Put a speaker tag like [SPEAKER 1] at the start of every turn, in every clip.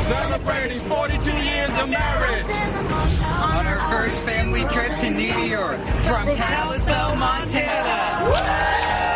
[SPEAKER 1] celebrating 42 years of marriage.
[SPEAKER 2] On our first family trip to New York from Kalispell, Montana.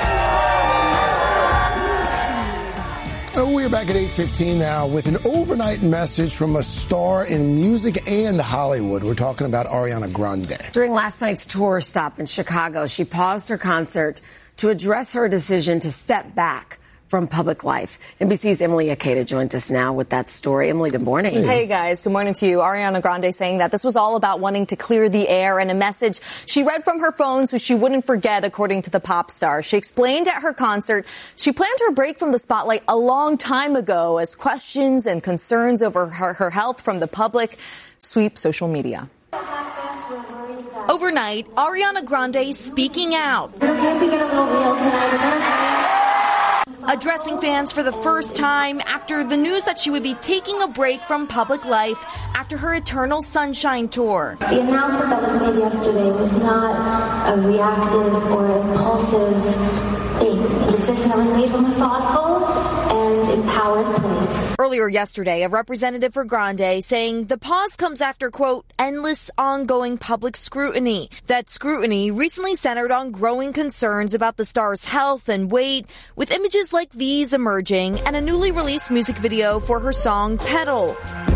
[SPEAKER 3] We're back at 8:15 now with an overnight message from a star in music and Hollywood. We're talking about Ariana Grande.
[SPEAKER 4] During last night's tour stop in Chicago, she paused her concert to address her decision to step back from public life. NBC's Emily Akeda joins us now with that story. Emily, good morning.
[SPEAKER 5] Hey guys, good morning to you. Ariana Grande saying that this was all about wanting to clear the air, and a message she read from her phone so she wouldn't forget, according to the pop star. She explained at her concert she planned her break from the spotlight a long time ago as questions and concerns over her health from the public sweep social media. Overnight, Ariana Grande speaking out.
[SPEAKER 6] Is it okay if we get a little real tonight? Is that okay?
[SPEAKER 5] Addressing fans for the first time after the news that she would be taking a break from public life after her Eternal Sunshine tour.
[SPEAKER 6] The announcement that was made yesterday was not a reactive or impulsive thing. A decision that was made from a thoughtful and empowered place.
[SPEAKER 5] Earlier yesterday, a representative for Grande saying the pause comes after, quote, endless ongoing public scrutiny. That scrutiny recently centered on growing concerns about the star's health and weight, with images like these emerging and a newly released music video for her song Pedal.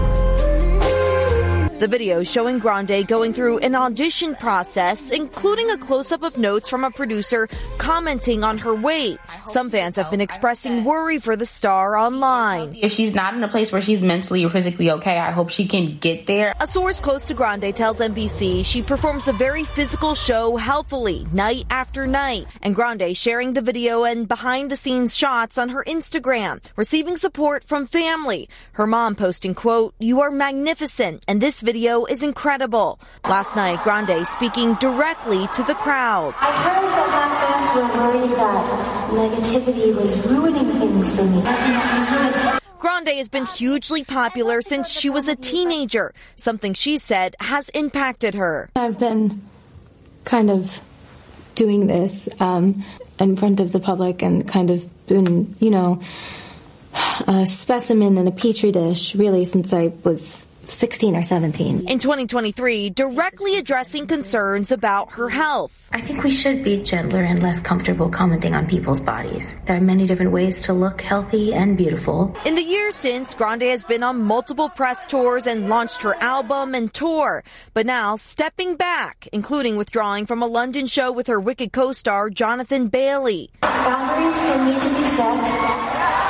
[SPEAKER 5] The video showing Grande going through an audition process, including a close-up of notes from a producer commenting on her weight. Some fans have been expressing worry for the star online.
[SPEAKER 7] If she's not in a place where she's mentally or physically okay, I hope she can get there.
[SPEAKER 5] A source close to Grande tells NBC she performs a very physical show healthily, night after night. And Grande sharing the video and behind-the-scenes shots on her Instagram, receiving support from family. Her mom posting, quote, "You are magnificent, and this video is incredible." Last night, Grande speaking directly to the crowd.
[SPEAKER 6] I heard that my fans were worried that negativity was ruining things for me.
[SPEAKER 5] Grande has been hugely popular since she was a teenager, something she said has impacted her.
[SPEAKER 8] I've been kind of doing this in front of the public and kind of been, a specimen in a petri dish really since I was 16 or 17.
[SPEAKER 5] In 2023, directly addressing concerns about her health.
[SPEAKER 9] I think we should be gentler and less comfortable commenting on people's bodies. There are many different ways to look healthy and beautiful.
[SPEAKER 5] In the years since, Grande has been on multiple press tours and launched her album and tour, but now stepping back, including withdrawing from a London show with her Wicked co-star Jonathan Bailey.
[SPEAKER 6] Boundaries can need to be set.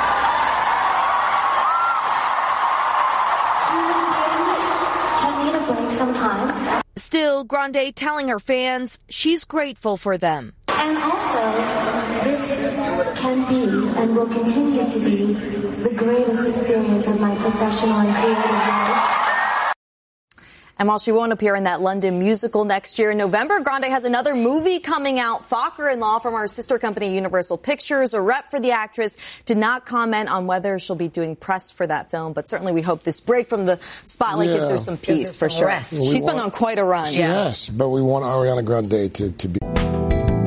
[SPEAKER 6] Sometimes.
[SPEAKER 5] Still, Grande telling her fans she's grateful for them.
[SPEAKER 6] And also, this can be and will continue to be the greatest experience of my professional and creative life.
[SPEAKER 5] And while she won't appear in that London musical next year in November, Grande has another movie coming out. Focker-in-Law from our sister company Universal Pictures. A rep for the actress did not comment on whether she'll be doing press for that film, but certainly we hope this break from the spotlight gives her some peace for sure.
[SPEAKER 4] Rest.
[SPEAKER 5] She's been on quite a run.
[SPEAKER 3] Yes, but we want Ariana Grande to be...